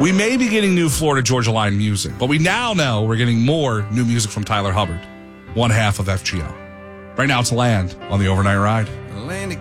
We may be getting new Florida Georgia Line music, but we now know we're getting more new music from Tyler Hubbard, one half of FGL. Right now it's Land on the Overnight Ride. Atlantic